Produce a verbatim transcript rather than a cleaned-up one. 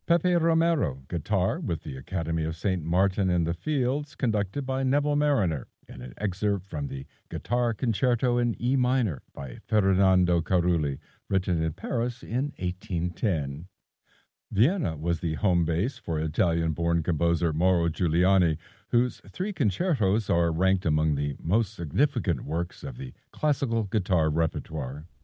Pepe Romero, guitar with the Academy of Saint Martin in the Fields, conducted by Neville Mariner, and an excerpt from the Guitar Concerto in E minor by Ferdinando Carulli, written in Paris in eighteen ten. Vienna was the home base for Italian-born composer Mauro Giuliani, whose three concertos are ranked among the most significant works of the classical guitar repertoire.